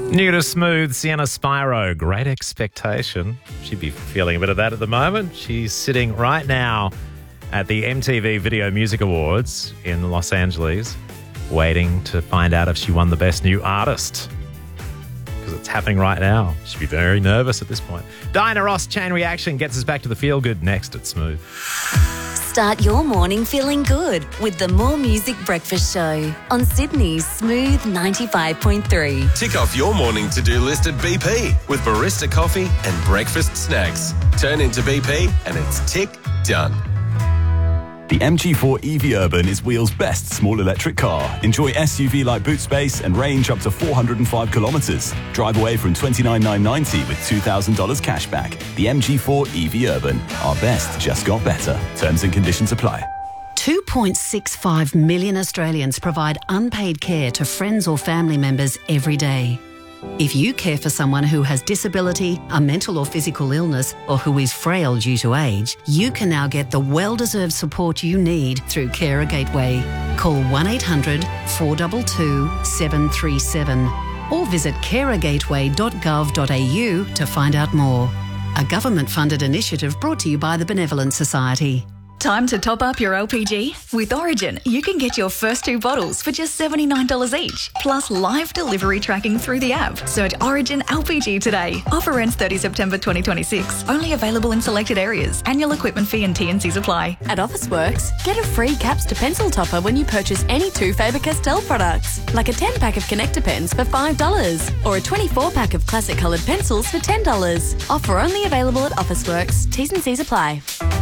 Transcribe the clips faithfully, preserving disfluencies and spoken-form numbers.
New to Smooth, Sienna Spyro, Great Expectation. She'd be feeling a bit of that at the moment. She's sitting right now at the M T V Video Music Awards in Los Angeles, waiting to find out if she won the Best New Artist. Because it's happening right now. She'd be very nervous at this point. Diana Ross, Chain Reaction, gets us back to the feel good next at Smooth. Start your morning feeling good with the More Music Breakfast Show on Sydney's Smooth ninety-five point three. Tick off your morning to-do list at B P with barista coffee and breakfast snacks. Turn into B P and it's tick done. The M G four E V Urban is Wheel's best small electric car. Enjoy S U V-like boot space and range up to four hundred five kilometres. Drive away from twenty-nine thousand nine hundred ninety with two thousand dollars cash back. The M G four E V Urban. Our best just got better. Terms and conditions apply. two point six five million Australians provide unpaid care to friends or family members every day. If you care for someone who has disability, a mental or physical illness, or who is frail due to age, you can now get the well-deserved support you need through Carer Gateway. Call one eight hundred, four two two, seven three seven or visit carer gateway dot gov dot a u to find out more. A government-funded initiative brought to you by the Benevolent Society. Time to top up your L P G? With Origin, you can get your first two bottles for just seventy-nine dollars each, plus live delivery tracking through the app. Search Origin L P G today. Offer ends thirtieth September twenty twenty-six. Only available in selected areas. Annual equipment fee and T and Cs apply. At Officeworks, get a free caps to pencil topper when you purchase any two Faber-Castell products, like a ten pack of connector pens for five dollars or a twenty-four pack of classic coloured pencils for ten dollars. Offer only available at Officeworks. T's and C's apply.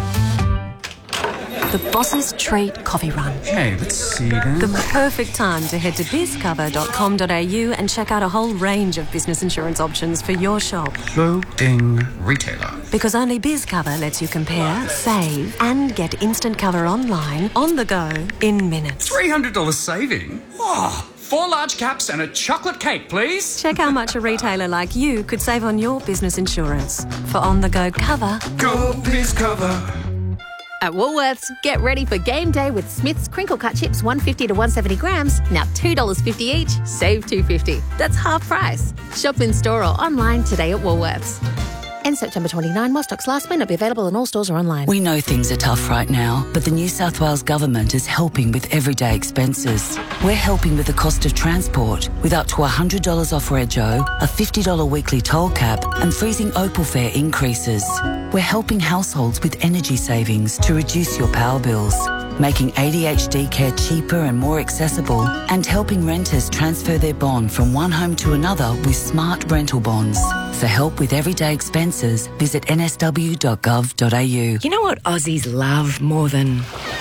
The Boss's Treat Coffee Run. Okay, let's see then. The perfect time to head to biz cover dot com dot a u and check out a whole range of business insurance options for your shop. Loading retailer. Because only BizCover lets you compare, save, and get instant cover online, on the go, in minutes. three hundred dollars saving? Oh, four large caps and a chocolate cake, please. Check how much a retailer like you could save on your business insurance. For on-the-go cover. Go BizCover. At Woolworths, get ready for game day with Smith's crinkle cut chips, one fifty to one seventy grams, now two dollars fifty each, save two fifty. That's half price. Shop in store or online today at Woolworths. End September twenty-ninth, while stocks last may not be available in all stores or online. We know things are tough right now, but the New South Wales Government is helping with everyday expenses. We're helping with the cost of transport, with up to one hundred dollars off Rego, a fifty dollars weekly toll cap, and freezing Opal fare increases. We're helping households with energy savings to reduce your power bills, making A D H D care cheaper and more accessible, and helping renters transfer their bond from one home to another with smart rental bonds. For help with everyday expenses, visit n s w dot gov dot a u. You know what Aussies love more than...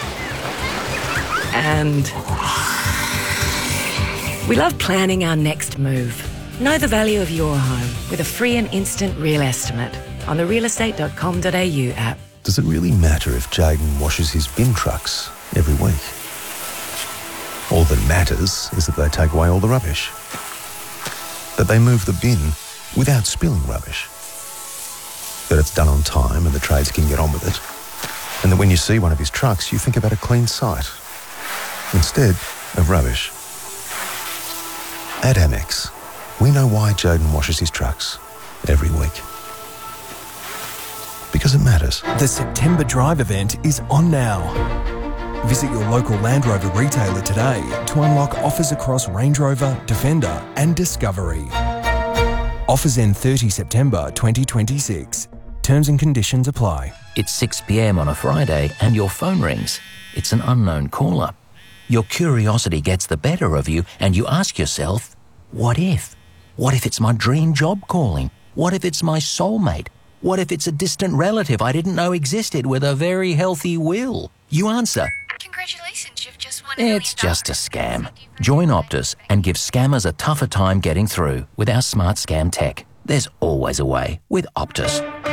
And... we love planning our next move. Know the value of your home with a free and instant real estimate on the real estate dot com dot a u app. Does it really matter if Jayden washes his bin trucks every week? All that matters is that they take away all the rubbish. That they move the bin without spilling rubbish. That it's done on time and the trades can get on with it. And that when you see one of his trucks, you think about a clean site instead of rubbish. At Amex, we know why Jayden washes his trucks every week. Because it matters. The September Drive event is on now. Visit your local Land Rover retailer today to unlock offers across Range Rover, Defender and Discovery. Offers end thirtieth September twenty twenty-six. Terms and conditions apply. It's six p m on a Friday and your phone rings. It's an unknown caller. Your curiosity gets the better of you and you ask yourself, what if? What if it's my dream job calling? What if it's my soulmate? What if it's a distant relative I didn't know existed with a very healthy will? You answer, congratulations, you've just won. It's just a scam. Join Optus and give scammers a tougher time getting through with our smart scam tech. There's always a way with Optus.